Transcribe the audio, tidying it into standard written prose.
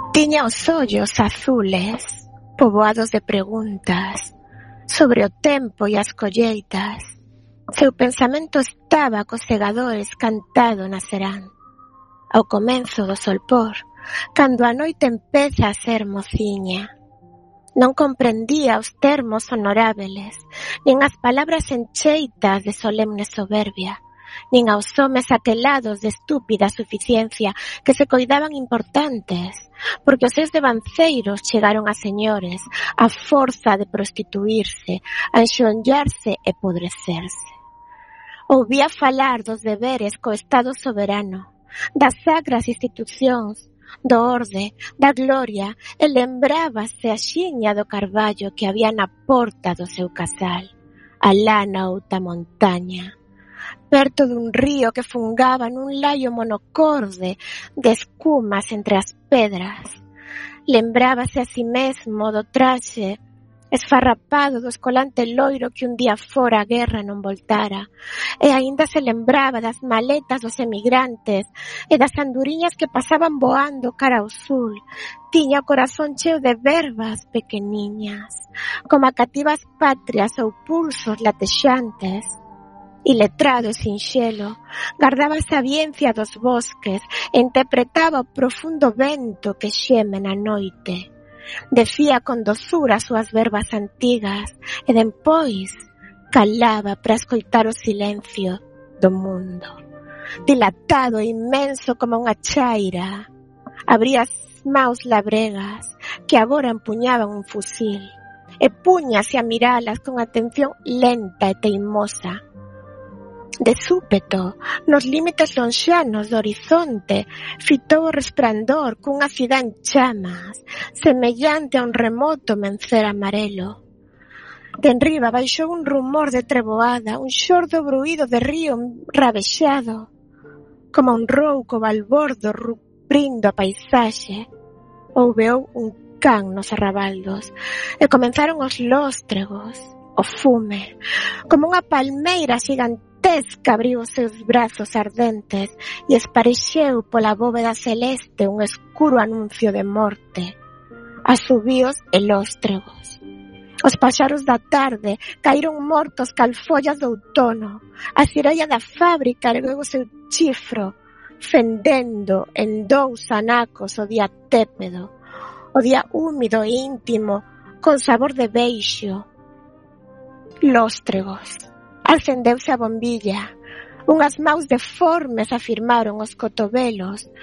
Tiña os ollos azules, poboados de preguntas, sobre o tempo e as colleitas. Seu pensamento estaba cos segadores cantado na serán. Ao comenzo do solpor, cando a noite empeza a ser mociña. Non comprendía os termos honorábeles, nin as palabras encheitas de solemne soberbia, nin aos homes aquelados de estúpida suficiencia que se coidaban importantes, porque os seus devanceiros chegaron a señores a forza de prostituirse, a enxonllarse e podrecerse. Ouvía falar dos deberes co Estado soberano, das sacras institucións, do orde, da gloria, e lembrábase a xiña do carballo que había na porta do seu casal, alá na outra montaña, perto dun río que fungaba nun laio monocorde de escumas entre as pedras. Lembrábase a si mesmo do traxe esfarrapado do escolante loiro que un día fora a guerra non voltara, e aínda se lembraba das maletas dos emigrantes e das anduriñas que pasaban voando cara ao sul. Tiña o corazón cheo de verbas pequeniñas, como a cativas patrias ou pulsos latexantes. Iletrado e sinxelo, gardaba a sabiencia dos bosques e interpretaba o profundo vento que xeme na noite. Decía con dosura as súas verbas antigas e dempois calaba para escoitar o silencio do mundo. Dilatado e inmenso como unha chaira, abría as maus labregas que agora empuñaban un fusil e puñase a miralas con atención lenta e teimosa. De súpeto, nos límites lonxanos do horizonte, fitou o resplandor cunha cidade en chamas, semellante a un remoto mencer amarelo. De enriba baixou un rumor de treboada, un xordo bruído de río rabexado, como un rouco balbordo ruprindo a paisaxe. Ouveou un can nos arrabaldos, e comenzaron os lóstregos, o fume, como unha palmeira xigantesca abriu os seus brazos ardentes e esparexeu pola bóveda celeste un escuro anuncio de morte. Asubíos e lóstregos. Os paxaros da tarde caíron mortos cal follas do outono. A cirella da fábrica ergueu o seu chifro, fendendo en dous anacos o día tépedo, o día húmido e íntimo, con sabor de beixo. Lóstregos. Acendeuse a bombilla. Unhas maus deformes afirmaron os cotobelos.